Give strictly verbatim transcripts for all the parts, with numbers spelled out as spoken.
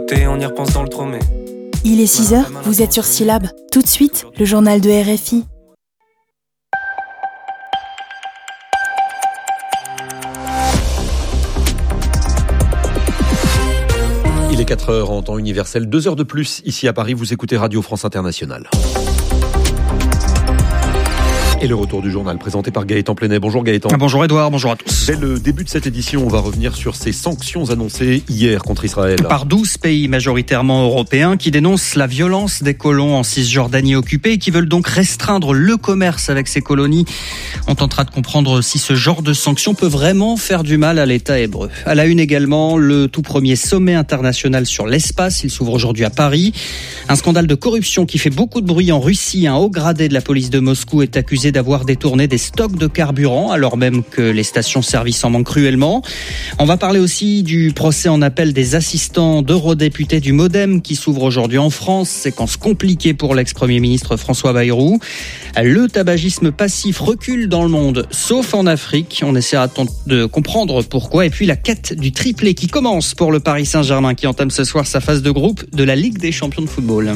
On y repense dans le tromé. Il est six heures, vous êtes sur Syllab. Tout de suite, le journal de R F I. Il est quatre heures en temps universel, deux heures de plus ici à Paris, vous écoutez Radio France Internationale. Et le retour du journal présenté par Gaëtan Plenet. Bonjour Gaëtan. Bonjour Edouard, bonjour à tous. Dès le début de cette édition, on va revenir sur ces sanctions annoncées hier contre Israël. Par douze pays majoritairement européens qui dénoncent la violence des colons en Cisjordanie occupée et qui veulent donc restreindre le commerce avec ces colonies. On tentera de comprendre si ce genre de sanctions peut vraiment faire du mal à l'État hébreu. À la une également, le tout premier sommet international sur l'espace. Il s'ouvre aujourd'hui à Paris. Un scandale de corruption qui fait beaucoup de bruit en Russie. Un haut gradé de la police de Moscou est accusé d'avoir détourné des stocks de carburant alors même que les stations-service en manquent cruellement. On va parler aussi du procès en appel des assistants d'eurodéputés du MoDem qui s'ouvre aujourd'hui en France. Séquence compliquée pour l'ex-premier ministre François Bayrou. Le tabagisme passif recule dans le monde, sauf en Afrique. On essaiera de comprendre pourquoi. Et puis la quête du triplé qui commence pour le Paris Saint-Germain qui entame ce soir sa phase de groupe de la Ligue des champions de football.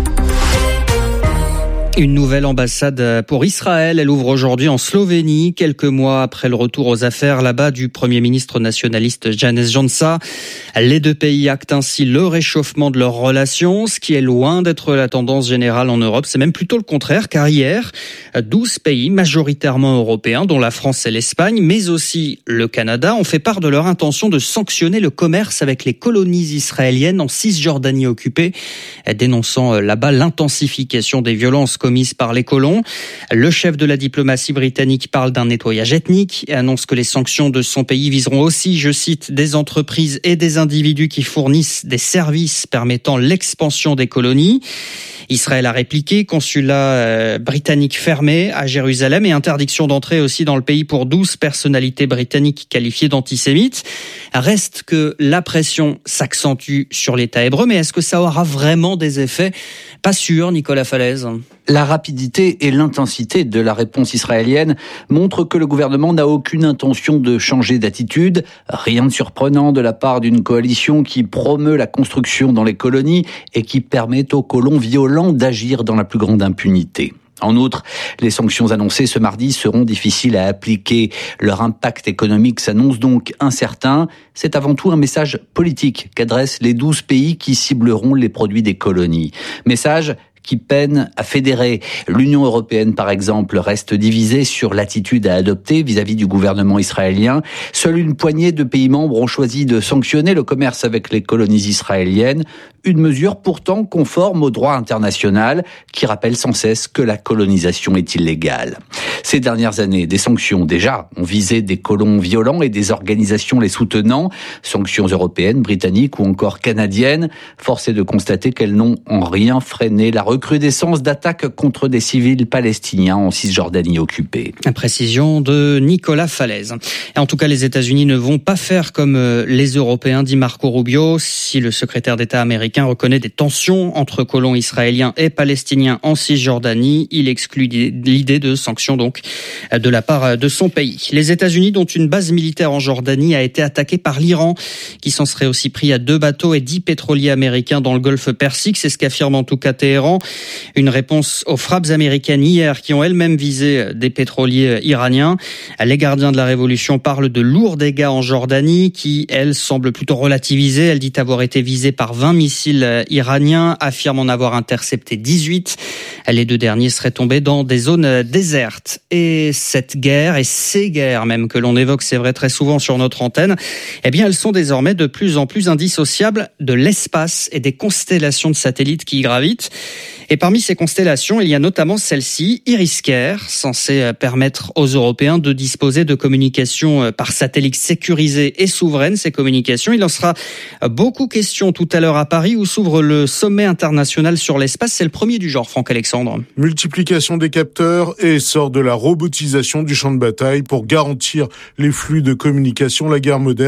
Une nouvelle ambassade pour Israël. Elle ouvre aujourd'hui en Slovénie, quelques mois après le retour aux affaires là-bas du Premier ministre nationaliste Janez Janša. Les deux pays actent ainsi le réchauffement de leurs relations, ce qui est loin d'être la tendance générale en Europe. C'est même plutôt le contraire, car hier, douze pays majoritairement européens, dont la France et l'Espagne, mais aussi le Canada, ont fait part de leur intention de sanctionner le commerce avec les colonies israéliennes en Cisjordanie occupée, dénonçant là-bas l'intensification des violences commises par les colons. Le chef de la diplomatie britannique parle d'un nettoyage ethnique et annonce que les sanctions de son pays viseront aussi, je cite, des entreprises et des individus qui fournissent des services permettant l'expansion des colonies. Israël a répliqué, consulat euh, britannique fermé à Jérusalem et interdiction d'entrée aussi dans le pays pour douze personnalités britanniques qualifiées d'antisémites. Reste que la pression s'accentue sur l'État hébreu, mais est-ce que ça aura vraiment des effets ? Pas sûr, Nicolas Falaise. La rapidité et l'intensité de la réponse israélienne montrent que le gouvernement n'a aucune intention de changer d'attitude. Rien de surprenant de la part d'une coalition qui promeut la construction dans les colonies et qui permet aux colons violents d'agir dans la plus grande impunité. En outre, les sanctions annoncées ce mardi seront difficiles à appliquer. Leur impact économique s'annonce donc incertain. C'est avant tout un message politique qu'adressent les douze pays qui cibleront les produits des colonies. Message qui peine à fédérer. L'Union européenne, par exemple, reste divisée sur l'attitude à adopter vis-à-vis du gouvernement israélien. Seule une poignée de pays membres ont choisi de sanctionner le commerce avec les colonies israéliennes, une mesure pourtant conforme au droit international qui rappelle sans cesse que la colonisation est illégale. Ces dernières années, des sanctions déjà ont visé des colons violents et des organisations les soutenant, sanctions européennes, britanniques ou encore canadiennes. Force est de constater qu'elles n'ont en rien freiné la recrudescence d'attaques contre des civils palestiniens en Cisjordanie occupée. Précision de Nicolas Falaise. Et en tout cas, les États-Unis ne vont pas faire comme les Européens, dit Marco Rubio. Si le secrétaire d'État américain reconnaît des tensions entre colons israéliens et palestiniens en Cisjordanie, il exclut l'idée de sanctions donc de la part de son pays. Les États-Unis, dont une base militaire en Jordanie, a été attaquée par l'Iran, qui s'en serait aussi pris à deux bateaux et dix pétroliers américains dans le golfe Persique. C'est ce qu'affirme en tout cas Téhéran. Une réponse aux frappes américaines hier qui ont elles-mêmes visé des pétroliers iraniens. Les gardiens de la révolution parlent de lourds dégâts en Jordanie qui, elle, semble plutôt relativiser. Elle dit avoir été visée par vingt missiles iraniens, affirme en avoir intercepté dix-huit. Les deux derniers seraient tombés dans des zones désertes. Et cette guerre, et ces guerres même que l'on évoque, c'est vrai, très souvent sur notre antenne, eh bien, elles sont désormais de plus en plus indissociables de l'espace et des constellations de satellites qui y gravitent. Et parmi ces constellations, il y a notamment celle-ci, Iris-Care, censée permettre aux Européens de disposer de communications par satellite sécurisées et souveraines. Ces communications, il en sera beaucoup question tout à l'heure à Paris où s'ouvre le sommet international sur l'espace. C'est le premier du genre, Franck Alexandre. Multiplication des capteurs et essor de la robotisation du champ de bataille pour garantir les flux de communication. La guerre moderne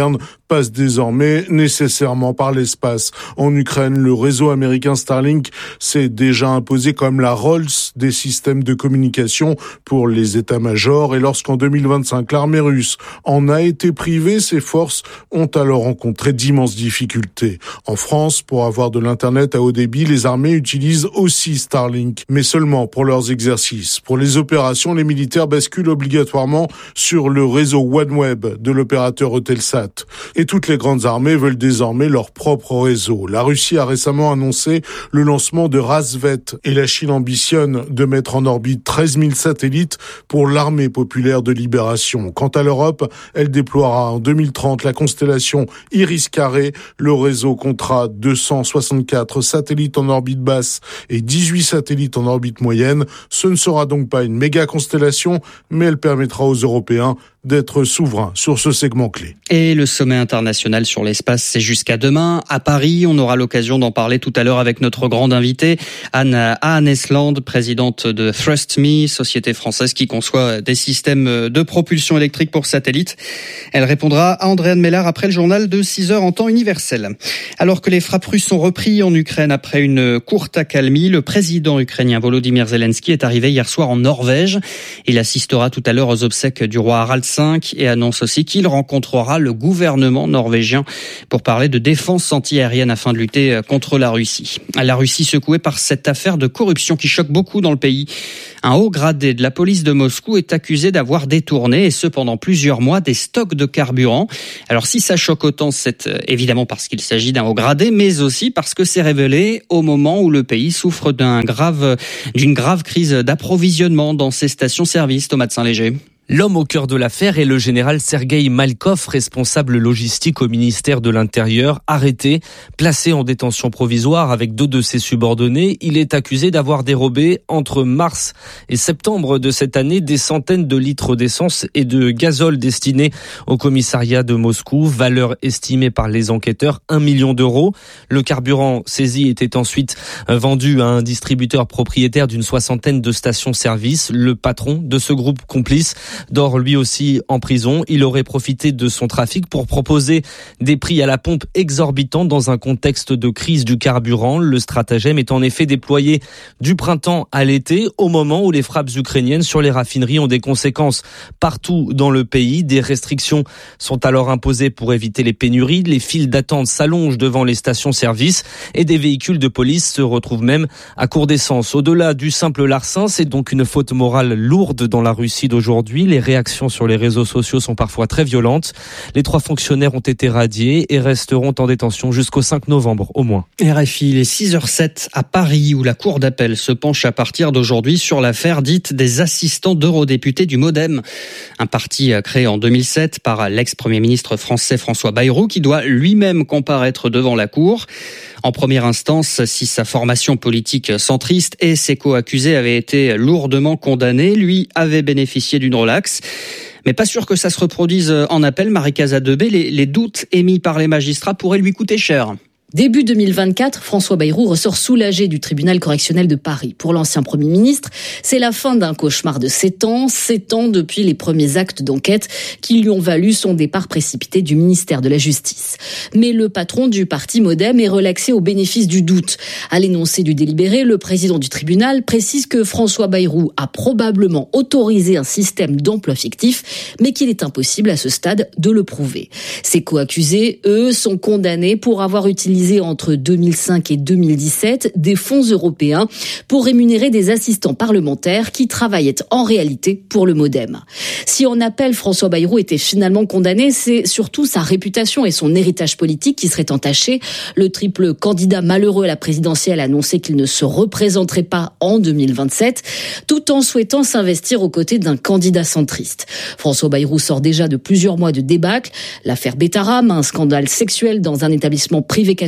passe désormais nécessairement par l'espace. En Ukraine, le réseau américain Starlink s'est déjà imposé comme la Rolls des systèmes de communication pour les états-majors. Et lorsqu'en deux mille vingt-cinq, l'armée russe en a été privée, ses forces ont alors rencontré d'immenses difficultés. En France, pour avoir de l'internet à haut débit, les armées utilisent aussi Starlink, mais seulement pour leurs exercices. Pour les opérations, les militaires basculent obligatoirement sur le réseau OneWeb de l'opérateur Eutelsat. Et toutes les grandes armées veulent désormais leur propre réseau. La Russie a récemment annoncé le lancement de Razvet et la Chine ambitionne de mettre en orbite treize mille satellites pour l'armée populaire de libération. Quant à l'Europe, elle déploiera en deux mille trente la constellation Iris-Carré. Le réseau comptera deux cent soixante-quatre satellites en orbite basse et dix-huit satellites en orbite moyenne. Ce ne sera donc pas une méga constellation, mais elle permettra aux Européens d'être souverains sur ce segment clé. Et le sommet international sur l'espace, c'est jusqu'à demain à Paris. On aura l'occasion d'en parler tout à l'heure avec notre grande invitée, Anne Esland, présidente de TrustMe, société française qui conçoit des systèmes de propulsion électrique pour satellites. Elle répondra à Andréane Mellard après le journal de six heures en temps universel. Alors que les frappes russes sont reprises en Ukraine après une courte accalmie, le président ukrainien Volodymyr Zelensky est arrivé hier soir en Norvège. Il assistera tout à l'heure aux obsèques du roi Harald cinq et annonce aussi qu'il rencontrera le gouvernement norvégien pour parler de défense anti-aérienne afin de lutter contre la Russie. La Russie secouée par cette affaire de corruption qui choque beaucoup dans le pays. Un haut gradé de la police de Moscou est accusé d'avoir détourné, et ce pendant plusieurs mois, des stocks de carburant. Alors si ça choque autant, c'est évidemment parce qu'il s'agit d'un haut gradé, mais aussi parce que c'est révélé au moment où le pays souffre d'un grave, d'une grave crise d'approvisionnement dans ses stations-service. Thomas de Saint-Léger. L'homme au cœur de l'affaire est le général Sergueï Malkov, responsable logistique au ministère de l'Intérieur, arrêté, placé en détention provisoire avec deux de ses subordonnés. Il est accusé d'avoir dérobé entre mars et septembre de cette année des centaines de litres d'essence et de gazole destinés au commissariat de Moscou, valeur estimée par les enquêteurs un million d'euros. Le carburant saisi était ensuite vendu à un distributeur propriétaire d'une soixantaine de stations-service. Le patron de ce groupe complice dort lui aussi en prison. Il aurait profité de son trafic pour proposer des prix à la pompe exorbitants dans un contexte de crise du carburant. Le stratagème est en effet déployé du printemps à l'été, au moment où les frappes ukrainiennes sur les raffineries ont des conséquences partout dans le pays. Des restrictions sont alors imposées pour éviter les pénuries. Les files d'attente s'allongent devant les stations-service et des véhicules de police se retrouvent même à court d'essence. Au-delà du simple larcin, c'est donc une faute morale lourde dans la Russie d'aujourd'hui. Les réactions sur les réseaux sociaux sont parfois très violentes. Les trois fonctionnaires ont été radiés et resteront en détention jusqu'au cinq novembre au moins. R F I, il est six heures zéro sept à Paris où la Cour d'appel se penche à partir d'aujourd'hui sur l'affaire dite des assistants d'eurodéputés du MoDem. Un parti créé en deux mille sept par l'ex-premier ministre français François Bayrou qui doit lui-même comparaître devant la Cour. En première instance, si sa formation politique centriste et ses co-accusés avaient été lourdement condamnés, lui avait bénéficié d'une relaxe. Mais pas sûr que ça se reproduise en appel. Marie-Casa Debé, les, les doutes émis par les magistrats pourraient lui coûter cher. Début deux mille vingt-quatre, François Bayrou ressort soulagé du tribunal correctionnel de Paris. Pour l'ancien Premier ministre, c'est la fin d'un cauchemar de sept ans, sept ans depuis les premiers actes d'enquête qui lui ont valu son départ précipité du ministère de la Justice. Mais le patron du parti MoDem est relaxé au bénéfice du doute. À l'énoncé du délibéré, le président du tribunal précise que François Bayrou a probablement autorisé un système d'emploi fictif, mais qu'il est impossible à ce stade de le prouver. Ses co-accusés, eux, sont condamnés pour avoir utilisé entre deux mille cinq et deux mille dix-sept des fonds européens pour rémunérer des assistants parlementaires qui travaillaient en réalité pour le MoDem. Si en appel François Bayrou était finalement condamné, c'est surtout sa réputation et son héritage politique qui seraient entachés. Le triple candidat malheureux à la présidentielle a annoncé qu'il ne se représenterait pas en deux mille vingt-sept, tout en souhaitant s'investir aux côtés d'un candidat centriste. François Bayrou sort déjà de plusieurs mois de débâcle. L'affaire Betaram, un scandale sexuel dans un établissement privé catholique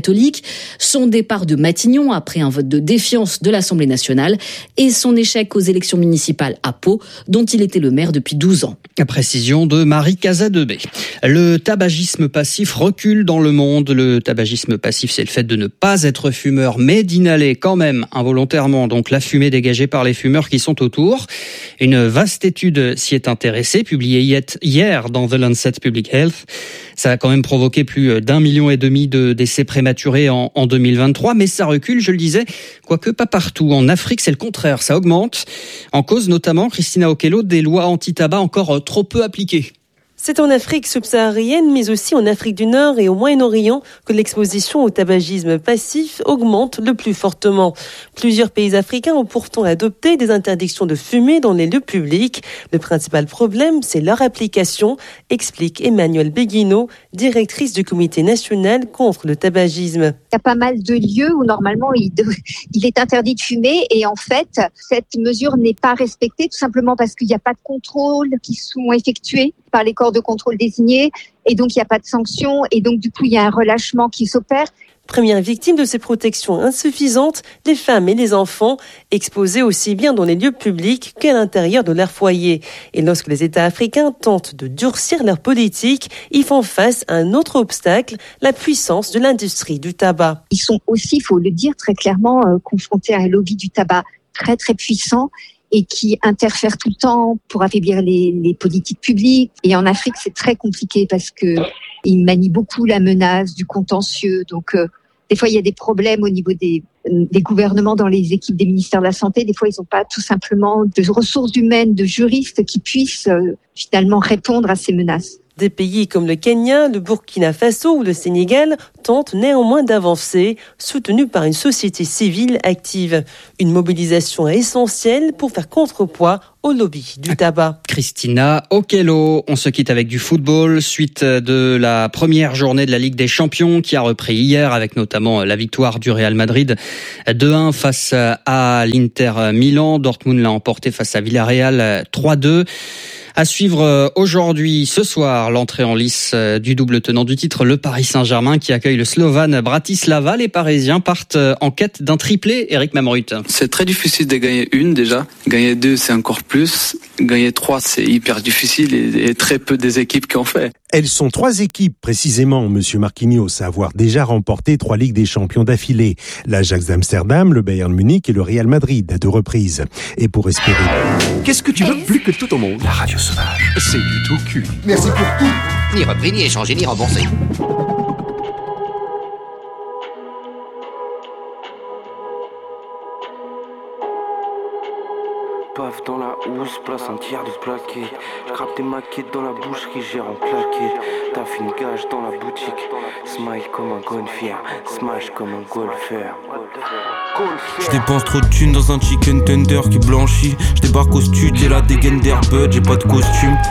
catholique, son départ de Matignon après un vote de défiance de l'Assemblée nationale et son échec aux élections municipales à Pau, dont il était le maire depuis douze ans. Précision de Marie Casadebé. Le tabagisme passif recule dans le monde. Le tabagisme passif, c'est le fait de ne pas être fumeur, mais d'inhaler quand même involontairement donc la fumée dégagée par les fumeurs qui sont autour. Une vaste étude s'y est intéressée, publiée hier dans The Lancet Public Health. Ça a quand même provoqué plus d'un million et demi de décès prématurés en, en deux mille vingt-trois, mais ça recule, je le disais, quoique pas partout. En Afrique, c'est le contraire, ça augmente. En cause notamment, Christina Okello, des lois anti-tabac encore trop peu appliquées. C'est en Afrique subsaharienne, mais aussi en Afrique du Nord et au Moyen-Orient que l'exposition au tabagisme passif augmente le plus fortement. Plusieurs pays africains ont pourtant adopté des interdictions de fumer dans les lieux publics. Le principal problème, c'est leur application, explique Emmanuelle Béguineau, directrice du Comité national contre le tabagisme. Il y a pas mal de lieux où normalement il, de, il est interdit de fumer et en fait, cette mesure n'est pas respectée tout simplement parce qu'il n'y a pas de contrôles qui sont effectués par les corps de contrôle désignés et donc il n'y a pas de sanctions et donc du coup il y a un relâchement qui s'opère. Première victime de ces protections insuffisantes, les femmes et les enfants, exposés aussi bien dans les lieux publics qu'à l'intérieur de leur foyer. Et lorsque les États africains tentent de durcir leur politique, ils font face à un autre obstacle, la puissance de l'industrie du tabac. Ils sont aussi, il faut le dire très clairement, euh, confrontés à un lobby du tabac très très puissant et qui interfère tout le temps pour affaiblir les, les politiques publiques. Et en Afrique, c'est très compliqué parce que ils manient beaucoup la menace du contentieux. Donc, euh, des fois, il y a des problèmes au niveau des, des gouvernements dans les équipes des ministères de la Santé. Des fois, ils n'ont pas tout simplement de ressources humaines, de juristes qui puissent euh, finalement répondre à ces menaces. Des pays comme le Kenya, le Burkina Faso ou le Sénégal tentent néanmoins d'avancer, soutenus par une société civile active. Une mobilisation essentielle pour faire contrepoids au lobby du tabac. Christina Okello. On se quitte avec du football, suite de la première journée de la Ligue des Champions qui a repris hier avec notamment la victoire du Real Madrid deux un face à l'Inter Milan. Dortmund l'a emporté face à Villarreal trois deux. À suivre aujourd'hui, ce soir, l'entrée en lice du double tenant du titre, le Paris Saint-Germain qui accueille le Slovan Bratislava. Les Parisiens partent en quête d'un triplé. Éric Mamrut. C'est très difficile de gagner une déjà. Gagner deux, c'est encore plus. Gagner trois, c'est hyper difficile et, et très peu des équipes qui ont fait. Elles sont trois équipes, précisément, Monsieur Marquinhos, à avoir déjà remporté trois Ligues des Champions d'affilée. L'Ajax d'Amsterdam, le Bayern Munich et le Real Madrid à deux reprises. Et pour espérer... Qu'est-ce que tu veux plus que tout au monde? La radio sauvage. C'est du tout cul. Merci pour tout. Ni repris, ni échangé, ni remboursé. Paf dans la housse, place un tiers de plaqué. J'crape des maquettes dans la boucherie, j'ai en plaqué. T'as fait une gage dans la boutique. Smile comme un golfier, smash comme un golfeur. J'dépense trop de thunes dans un chicken tender qui blanchit. J'débarque au stud et la dégaine d'Airbud, j'ai pas de costume.